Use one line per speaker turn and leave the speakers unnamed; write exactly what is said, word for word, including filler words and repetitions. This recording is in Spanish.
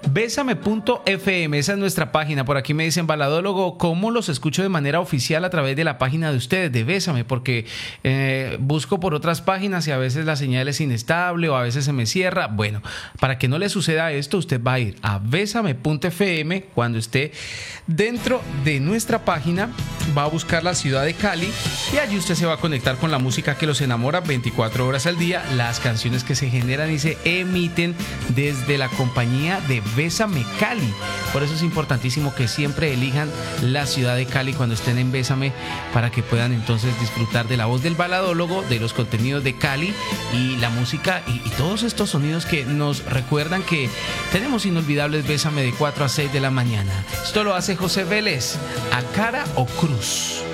Bésame punto f m, esa es nuestra página. Por aquí me dicen, Baladólogo, ¿cómo los escucho de manera oficial a través de la página de ustedes, de Bésame? Porque eh, busco por otras páginas y a veces la señal es inestable o a veces se me cierra. Bueno, para que no le suceda esto, usted va a ir a bésame punto f m. Cuando esté dentro de nuestra página, va a buscar la ciudad de Cali y allí usted se va a conectar con la música que los enamora veinticuatro horas al día, las canciones que se generan y se emiten desde la compañía de Bésame Cali. Por eso es importantísimo que siempre elijan la ciudad de Cali cuando estén en Bésame, para que puedan entonces disfrutar de la voz del baladólogo, de los contenidos de Cali y la música y, y todos estos sonidos que nos recuerdan que tenemos inolvidables Bésame de cuatro a seis de la mañana. Esto lo hace José Vélez, a cara o cruz.